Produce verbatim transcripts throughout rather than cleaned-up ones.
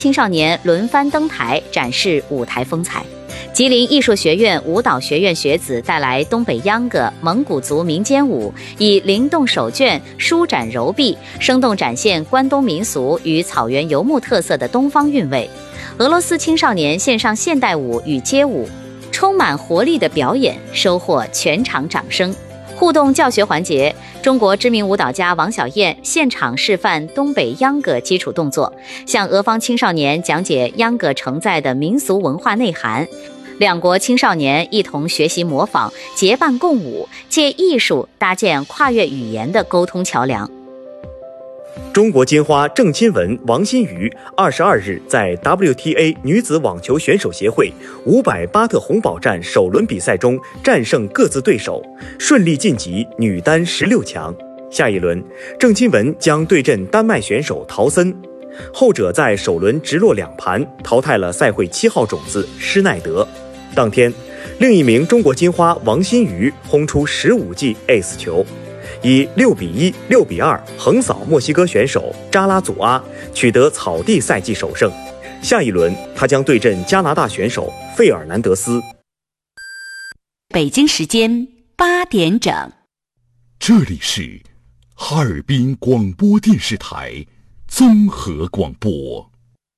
青少年轮番登台展示舞台风采。吉林艺术学院舞蹈学院学子带来东北秧歌蒙古族民间舞，以灵动手绢、舒展柔臂，生动展现关东民俗与草原游牧特色的东方韵味。俄罗斯青少年献上现代舞与街舞，充满活力的表演收获全场掌声。互动教学环节，中国知名舞蹈家王小燕现场示范东北秧歌基础动作，向俄方青少年讲解秧歌承载的民俗文化内涵。两国青少年一同学习模仿，结伴共舞，借艺术搭建跨越语言的沟通桥梁。 中国金花郑钦文、王欣瑜二十二日在 W T A 女子网球选手协会五百巴特洪堡站首轮比赛中战胜各自对手，顺利晋级女单十六强。下一轮，郑钦文将对阵丹麦选手陶森，后者在首轮直落两盘淘汰了赛会七号种子施耐德。当天，另一名中国金花王欣瑜轰出十五记 ace 球，以六比一、六比二横扫墨西哥选手扎拉祖阿，取得草地赛季首胜。下一轮，他将对阵加拿大选手费尔南德斯。 北京时间八点整， 这里是哈尔滨广播电视台综合广播。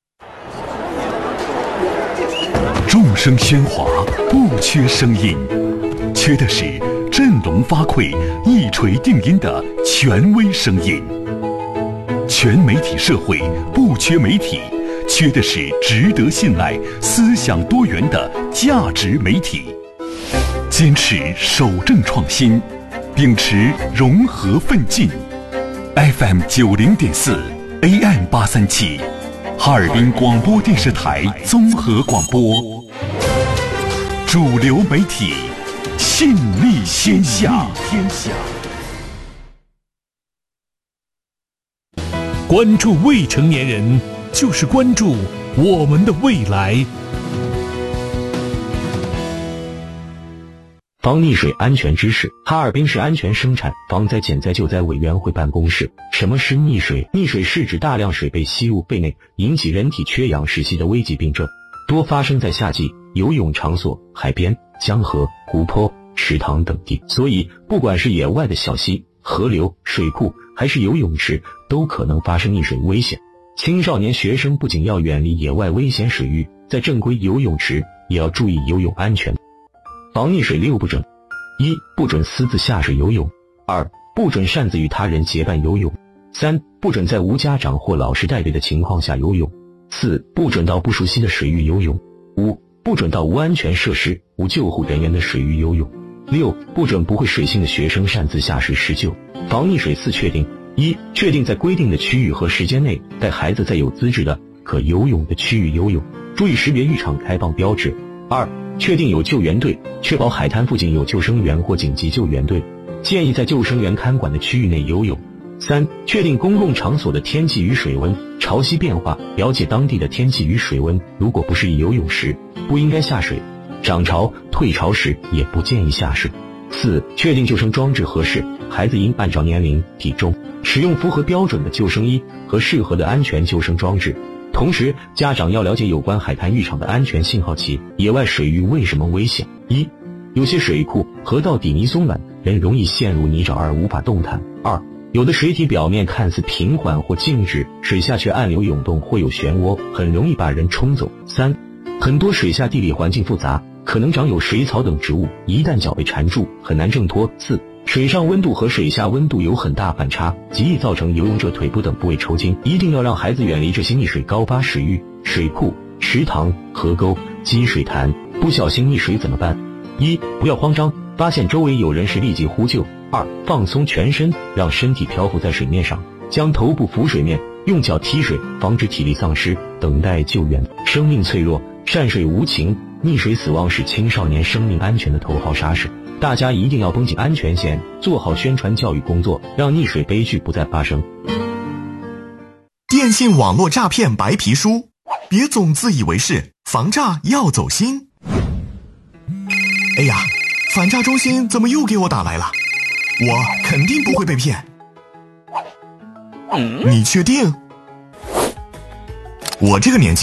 众声喧哗，不缺声音，缺的是振聋发聩、一锤定音的权威声音。全媒体社会不缺媒体，缺的是值得信赖、思想多元的价值媒体。坚持守正创新，秉持融合奋进。F M 九零点四 A M 八三七，哈尔滨广播电视台综合广播，主流媒体，信力天下。天下。 关注未成年人，就是关注我们的未来。 防溺水安全知识。哈尔滨市安全生产防灾减灾救灾委员会办公室。什么是溺水？溺水是指大量水被吸入肺内，引起人体缺氧窒息的危急病症，多发生在夏季游泳场所、海边、江河、湖泊、池塘等地。所以不管是野外的小溪、河流、水库，还是游泳池，都可能发生溺水危险。青少年学生不仅要远离野外危险水域，在正规游泳池也要注意游泳安全。防溺水六不准：一、不准私自下水游泳；二、不准擅自与他人结伴游泳；三、不准在无家长或老师带队的情况下游泳；四、不准到不熟悉的水域游泳；五、不准到无安全设施、无救护人员的水域游泳；六、不准不会水性的学生擅自下水施救。防溺水四确定：一、确定在规定的区域和时间内带孩子在有资质的可游泳的区域游泳，注意识别浴场开放标志；二、确定有救援队，确保海滩附近有救生员或紧急救援队，建议在救生员看管的区域内游泳；三、确定公共场所的天气与水温、潮汐变化，了解当地的天气与水温，如果不适宜游泳时，不应该下水；涨潮、退潮时也不建议下水。四、确定救生装置合适，孩子应按照年龄、体重，使用符合标准的救生衣和适合的安全救生装置。同时，家长要了解有关海滩浴场的安全信号器。野外水域为什么危险？一、有些水库、河道底泥松软，人容易陷入泥沼而无法动弹；二、有的水体表面看似平缓或静止，水下却暗流涌动或有漩涡，很容易把人冲走；三、很多水下地理环境复杂，可能长有水草等植物，一旦脚被缠住，很难挣脱；四、水上温度和水下温度有很大反差，极易造成游泳者腿部等部位抽筋。一定要让孩子远离这些溺水高发水域、水库、池塘、河沟、积水潭。不小心溺水怎么办？一、不要慌张，发现周围有人时立即呼救；二、放松全身，让身体漂浮在水面上，将头部浮水面，用脚踢水，防止体力丧失，等待救援。生命脆弱，善水无情，溺水死亡是青少年生命安全的头号杀手。大家一定要绷紧安全线，做好宣传教育工作，让溺水悲剧不再发生。 电信网络诈骗白皮书，别总自以为是，防诈要走心。哎呀，反诈中心怎么又给我打来了？我肯定不会被骗。你确定？ 我这个年纪